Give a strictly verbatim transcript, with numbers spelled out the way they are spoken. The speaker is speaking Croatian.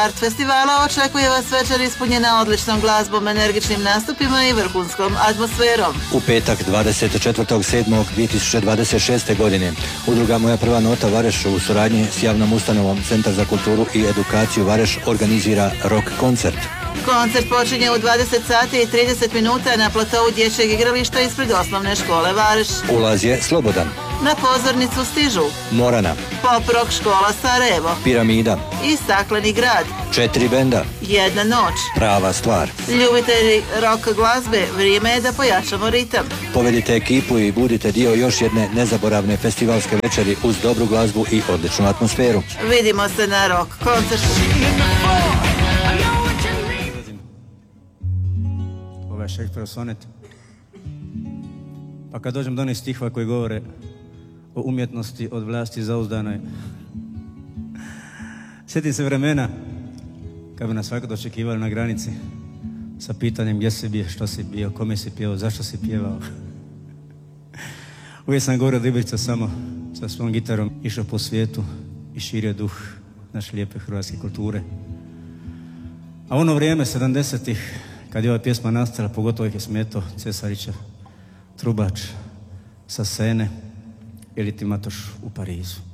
Art festivala očekuje vas večer ispunjena odličnom glazbom, energičnim nastupima i vrhunskom atmosferom. U petak dvadeset četvrtog sedmog dvije tisuće dvadeset šeste. godine udruga Moja prva nota Vareš u suradnji s javnom ustanovom Centar za kulturu i edukaciju Vareš organizira rock koncert. Koncert počinje u dvadeset sati i trideset minuta na platovu dječjeg igrališta ispred osnovne škole Vareš. Ulaz je slobodan. Na pozornicu stižu Morana, Pop Rock škola Sarajevo, Piramida i Stakleni grad. Četiri benda, Jedna noć. Prava stvar. Ljubitelji rock glazbe, vrijeme je da pojačamo ritam. Povedite ekipu i budite dio još jedne nezaboravne festivalske večeri uz dobru glazbu i odličnu atmosferu. Vidimo se na rock koncertu. Ovo je Šekspirov sonet. Pa kad dođem do onih stihova koji govore o umjetnosti od vlasti zauzdanoj, sjetim se vremena kad bi nas svako dočekivali na granici sa pitanjem gdje si bio, što si bio, kome si pjevao, zašto si pjevao. Uvijek sam govorio da Ibrica samo sa svom gitarom išao po svijetu i širio duh naše lijepe hrvatske kulture. A ono vrijeme sedamdesetih kad je ova pjesma nastala, pogotovo ih je smetao Cesarića Trubač sa scene ili ti Matoš u Parizu.